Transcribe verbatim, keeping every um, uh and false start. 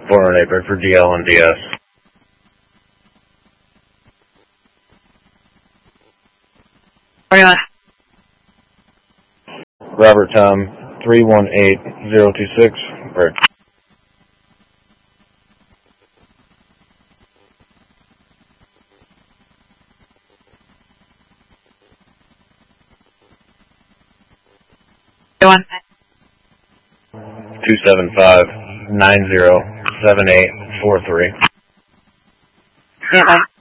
four oh eight for D L and D S. forty-one. Robert Tom, three one eight zero two six, Bert. forty-one. two seven five nine zero seven eight four three. Yeah, bye.